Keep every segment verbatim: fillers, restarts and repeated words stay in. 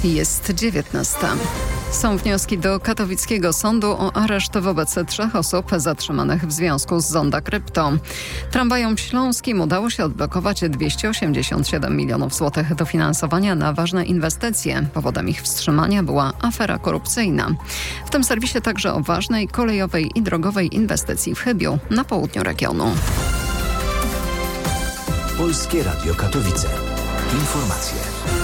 Jest dziewiętnasta. Są wnioski do katowickiego sądu o areszt wobec trzech osób zatrzymanych w związku z Zonda Krypto. Tramwajom śląskim udało się odblokować dwieście osiemdziesiąt siedem milionów złotych dofinansowania na ważne inwestycje. Powodem ich wstrzymania była afera korupcyjna. W tym serwisie także o ważnej kolejowej i drogowej inwestycji w Chybiu na południu regionu. Polskie Radio Katowice. Informacje.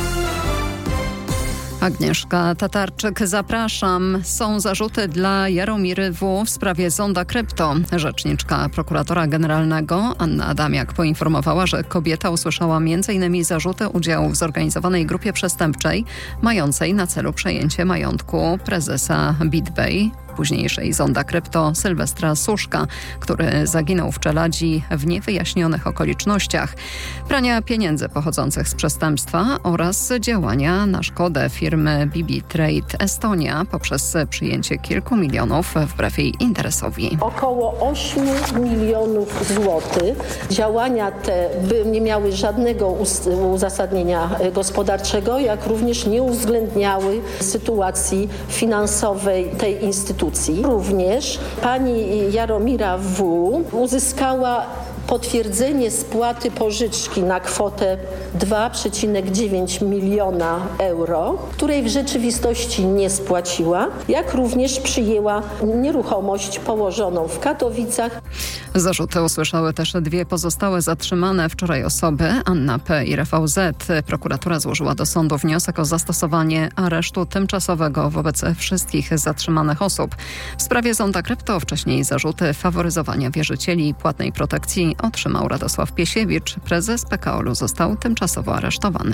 Agnieszka Tatarczyk, zapraszam. Są zarzuty dla Jaromiry W. w sprawie Zonda Krypto. Rzeczniczka prokuratora generalnego Anna Adamiak poinformowała, że kobieta usłyszała między innymi zarzuty udziału w zorganizowanej grupie przestępczej mającej na celu przejęcie majątku prezesa BitBay, późniejszej Zonda Krypto, Sylwestra Suszka, który zaginął w Czeladzi w niewyjaśnionych okolicznościach, prania pieniędzy pochodzących z przestępstwa oraz działania na szkodę firmy B B Trade Estonia poprzez przyjęcie kilku milionów wbrew jej interesowi. Około ośmiu milionów złotych. Działania te by nie miały żadnego uzasadnienia gospodarczego, jak również nie uwzględniały sytuacji finansowej tej instytucji. Również pani Jaromira W. uzyskała potwierdzenie spłaty pożyczki na kwotę dwa przecinek dziewięć miliona euro, której w rzeczywistości nie spłaciła, jak również przyjęła nieruchomość położoną w Katowicach. Zarzuty usłyszały też dwie pozostałe zatrzymane wczoraj osoby, Anna P. i Rafał Z. Prokuratura złożyła do sądu wniosek o zastosowanie aresztu tymczasowego wobec wszystkich zatrzymanych osób. W sprawie Zonda Krypto wcześniej zarzuty faworyzowania wierzycieli i płatnej protekcji otrzymał Radosław Piesiewicz. Prezes P K O L u został tymczasowo aresztowany.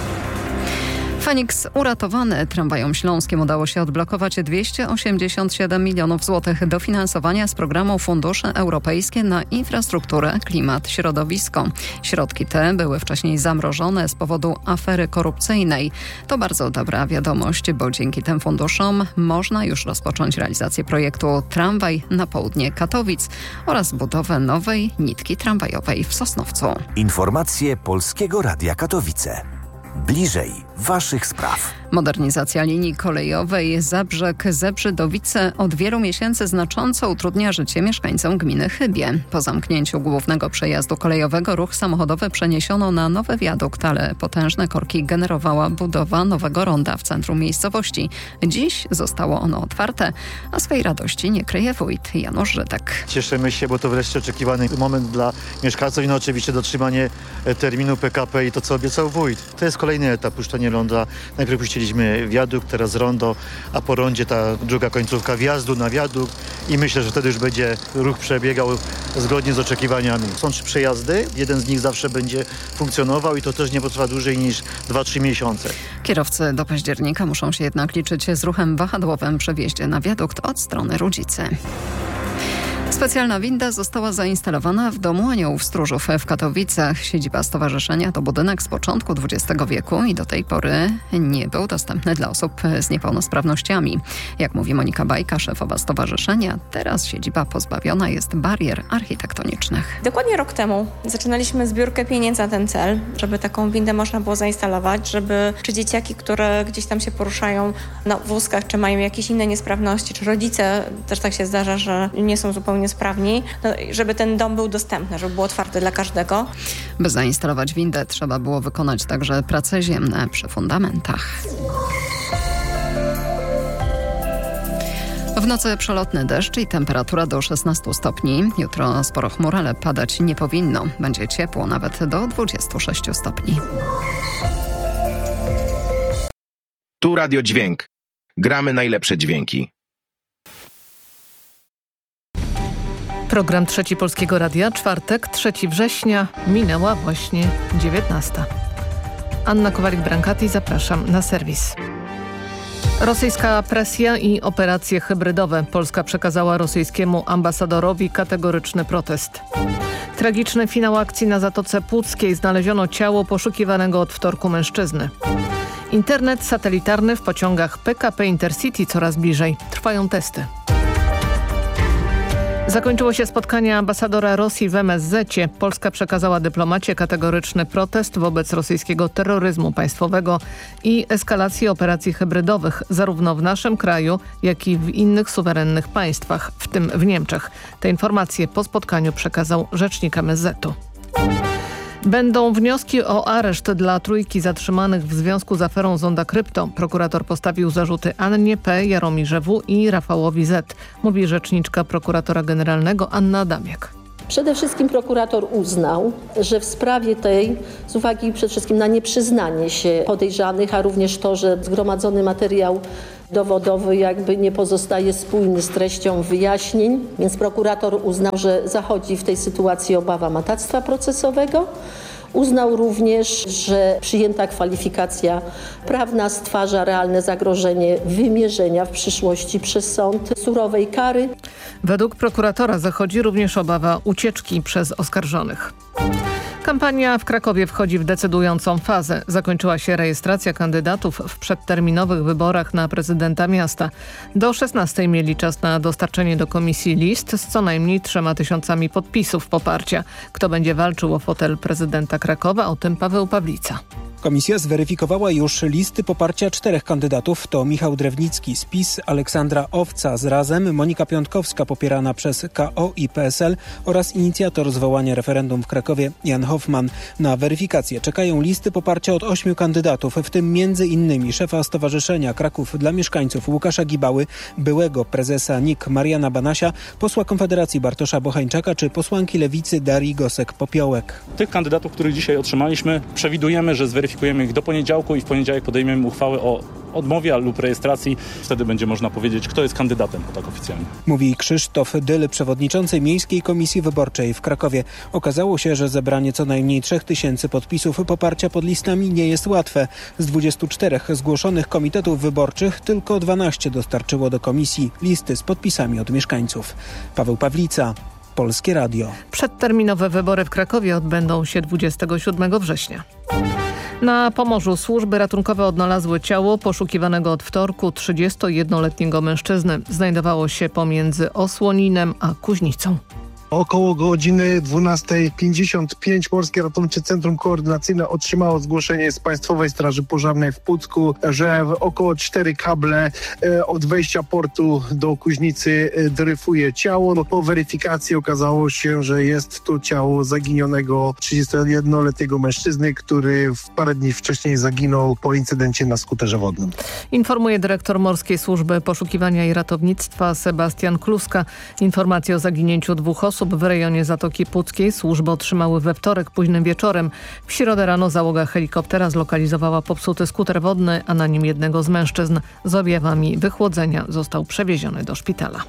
Feniks uratowany. Tramwajom śląskim udało się odblokować dwieście osiemdziesiąt siedem milionów złotych dofinansowania z programu Fundusze Europejskie na infrastrukturę, klimat, środowisko. Środki te były wcześniej zamrożone z powodu afery korupcyjnej. To bardzo dobra wiadomość, bo dzięki tym funduszom można już rozpocząć realizację projektu Tramwaj na południe Katowic oraz budowę nowej nitki tramwajowej w Sosnowcu. Informacje Polskiego Radia Katowice. Bliżej waszych spraw. Modernizacja linii kolejowej Zabrzeg-Zebrzydowice od wielu miesięcy znacząco utrudnia życie mieszkańcom gminy Chybie. Po zamknięciu głównego przejazdu kolejowego ruch samochodowy przeniesiono na nowy wiadukt, ale potężne korki generowała budowa nowego ronda w centrum miejscowości. Dziś zostało ono otwarte, a swej radości nie kryje wójt Janusz Żydek. Cieszymy się, bo to wreszcie oczekiwany moment dla mieszkańców i no oczywiście dotrzymanie terminu P K P i to, co obiecał wójt. To jest kolejny etap puszczania ronda. Najpierw puściliśmy wiadukt, teraz rondo, a po rondzie ta druga końcówka wjazdu na wiadukt i myślę, że wtedy już będzie ruch przebiegał zgodnie z oczekiwaniami. Są trzy przejazdy, jeden z nich zawsze będzie funkcjonował i to też nie potrwa dłużej niż dwa trzy miesiące. Kierowcy do października muszą się jednak liczyć z ruchem wahadłowym przy wjeździe na wiadukt od strony Rudzicy. Specjalna winda została zainstalowana w Domu Aniołów Stróżów w Katowicach. Siedziba stowarzyszenia to budynek z początku dwudziestego wieku i do tej pory nie był dostępny dla osób z niepełnosprawnościami. Jak mówi Monika Bajka, szefowa stowarzyszenia, teraz siedziba pozbawiona jest barier architektonicznych. Dokładnie rok temu zaczynaliśmy zbiórkę pieniędzy na ten cel, żeby taką windę można było zainstalować, żeby czy dzieciaki, które gdzieś tam się poruszają na wózkach, czy mają jakieś inne niesprawności, czy rodzice, też tak się zdarza, że nie są zupełnie sprawni, no, żeby ten dom był dostępny, żeby był otwarty dla każdego. By zainstalować windę, trzeba było wykonać także prace ziemne przy fundamentach. W nocy przelotny deszcz i temperatura do szesnastu stopni. Jutro sporo chmur, ale padać nie powinno. Będzie ciepło nawet do dwudziestu sześciu stopni. Tu Radio Dźwięk. Gramy najlepsze dźwięki. Program Trzeci Polskiego Radia, czwartek, trzeciego września, minęła właśnie dziewiętnasta. Anna Kowalik-Brankati, zapraszam na serwis. Rosyjska presja i operacje hybrydowe. Polska przekazała rosyjskiemu ambasadorowi kategoryczny protest. Tragiczny finał akcji na Zatoce Puckiej. Znaleziono ciało poszukiwanego od wtorku mężczyzny. Internet satelitarny w pociągach P K P Intercity coraz bliżej. Trwają testy. Zakończyło się spotkanie ambasadora Rosji w M S Z-cie. Polska przekazała dyplomacie kategoryczny protest wobec rosyjskiego terroryzmu państwowego i eskalacji operacji hybrydowych zarówno w naszym kraju, jak i w innych suwerennych państwach, w tym w Niemczech. Te informacje po spotkaniu przekazał rzecznik M S Z-u. Będą wnioski o areszt dla trójki zatrzymanych w związku z aferą Zonda Krypto. Prokurator postawił zarzuty Annie P., Jaromirze W. i Rafałowi Z., mówi rzeczniczka prokuratora generalnego Anna Adamiak. Przede wszystkim prokurator uznał, że w sprawie tej, z uwagi przede wszystkim na nieprzyznanie się podejrzanych, a również to, że zgromadzony materiał dowodowy jakby nie pozostaje spójny z treścią wyjaśnień, więc prokurator uznał, że zachodzi w tej sytuacji obawa matactwa procesowego. Uznał również, że przyjęta kwalifikacja prawna stwarza realne zagrożenie wymierzenia w przyszłości przez sąd surowej kary. Według prokuratora zachodzi również obawa ucieczki przez oskarżonych. Kampania w Krakowie wchodzi w decydującą fazę. Zakończyła się rejestracja kandydatów w przedterminowych wyborach na prezydenta miasta. Do szesnastej mieli czas na dostarczenie do komisji list z co najmniej trzema tysiącami podpisów poparcia. Kto będzie walczył o fotel prezydenta Krakowa, o tym Paweł Pawlica. Komisja zweryfikowała już listy poparcia czterech kandydatów. To Michał Drewnicki z PiS, Aleksandra Owca z Razem, Monika Piątkowska popierana przez K O i P S L oraz inicjator zwołania referendum w Krakowie Jan Hoffman. Na weryfikację czekają listy poparcia od ośmiu kandydatów, w tym między innymi szefa Stowarzyszenia Kraków dla Mieszkańców Łukasza Gibały, byłego prezesa N I K Mariana Banasia, posła Konfederacji Bartosza Bochańczaka czy posłanki Lewicy Darii Gosek-Popiołek. Tych kandydatów, których dzisiaj otrzymaliśmy, przewidujemy, że zweryfikujemy ich do poniedziałku i w poniedziałek podejmiemy uchwałę o odmowie lub rejestracji. Wtedy będzie można powiedzieć, kto jest kandydatem, tak oficjalnie. Mówi Krzysztof Dyl, przewodniczący Miejskiej Komisji Wyborczej w Krakowie. Okazało się, że zebranie co najmniej trzech tysięcy podpisów poparcia pod listami nie jest łatwe. Z dwudziestu czterech zgłoszonych komitetów wyborczych tylko dwanaście dostarczyło do komisji listy z podpisami od mieszkańców. Paweł Pawlica, Polskie Radio. Przedterminowe wybory w Krakowie odbędą się dwudziestego siódmego września. Na Pomorzu służby ratunkowe odnalazły ciało poszukiwanego od wtorku trzydziestojednoletniego mężczyzny. Znajdowało się pomiędzy Osłoninem a Kuźnicą. Około godziny dwunastej pięćdziesiąt pięć Morskie Ratownicze Centrum Koordynacyjne otrzymało zgłoszenie z Państwowej Straży Pożarnej w Pucku, że około cztery kable od wejścia portu do Kuźnicy dryfuje ciało. Po weryfikacji okazało się, że jest to ciało zaginionego trzydziestojednoletniego mężczyzny, który parę dni wcześniej zaginął po incydencie na skuterze wodnym. Informuje dyrektor Morskiej Służby Poszukiwania i Ratownictwa Sebastian Kluska. Informacje o zaginięciu dwóch osób w rejonie Zatoki Puckiej służby otrzymały we wtorek późnym wieczorem. W środę rano załoga helikoptera zlokalizowała popsuty skuter wodny, a na nim jednego z mężczyzn z objawami wychłodzenia został przewieziony do szpitala.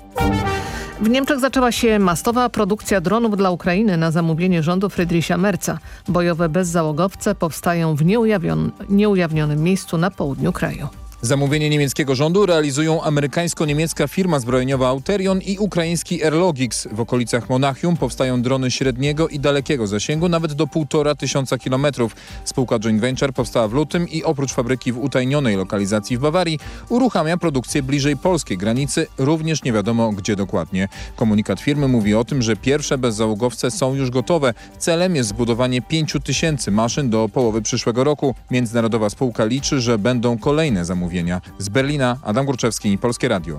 W Niemczech zaczęła się masowa produkcja dronów dla Ukrainy na zamówienie rządu Friedricha Merza. Bojowe bezzałogowce powstają w nieujawnion- nieujawnionym miejscu na południu kraju. Zamówienie niemieckiego rządu realizują amerykańsko-niemiecka firma zbrojeniowa Auterion i ukraiński Airlogix. W okolicach Monachium powstają drony średniego i dalekiego zasięgu, nawet do półtora tysiąca kilometrów. Spółka joint venture powstała w lutym i oprócz fabryki w utajnionej lokalizacji w Bawarii uruchamia produkcję bliżej polskiej granicy, również nie wiadomo gdzie dokładnie. Komunikat firmy mówi o tym, że pierwsze bezzałogowce są już gotowe. Celem jest zbudowanie pięciu tysięcy maszyn do połowy przyszłego roku. Międzynarodowa spółka liczy, że będą kolejne zamówienia. Z Berlina Adam Górczewski, Polskie Radio.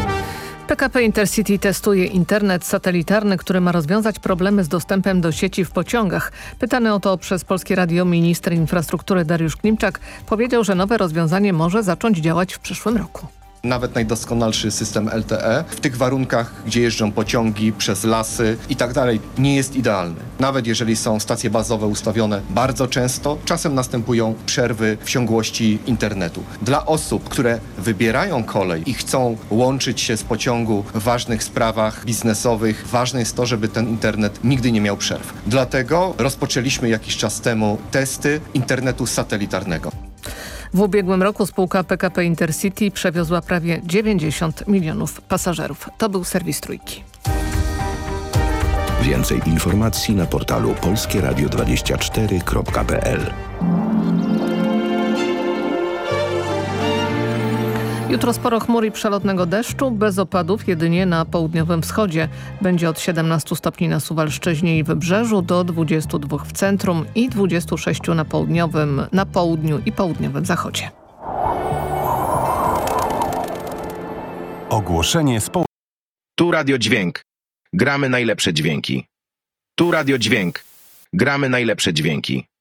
P K P Intercity testuje internet satelitarny, który ma rozwiązać problemy z dostępem do sieci w pociągach. Pytany o to przez Polskie Radio minister infrastruktury Dariusz Klimczak powiedział, że nowe rozwiązanie może zacząć działać w przyszłym roku. Nawet najdoskonalszy system L T E w tych warunkach, gdzie jeżdżą pociągi przez lasy i tak dalej, nie jest idealny. Nawet jeżeli są stacje bazowe ustawione bardzo często, czasem następują przerwy w ciągłości internetu. Dla osób, które wybierają kolej i chcą łączyć się z pociągu w ważnych sprawach biznesowych, ważne jest to, żeby ten internet nigdy nie miał przerw. Dlatego rozpoczęliśmy jakiś czas temu testy internetu satelitarnego. W ubiegłym roku spółka P K P Intercity przewiozła prawie dziewięćdziesiąt milionów pasażerów. To był serwis Trójki. Więcej informacji na portalu polskie radio dwadzieścia cztery kropka p l. Jutro sporo chmur i przelotnego deszczu, bez opadów jedynie na południowym wschodzie. Będzie od siedemnastu stopni na Suwalszczyźnie i Wybrzeżu do dwudziestu dwóch w centrum i dwudziestu sześciu na południowym, na południu i południowym zachodzie. Ogłoszenie społeczne. Tu Radio Dźwięk. Gramy najlepsze dźwięki. Tu Radio Dźwięk. Gramy najlepsze dźwięki.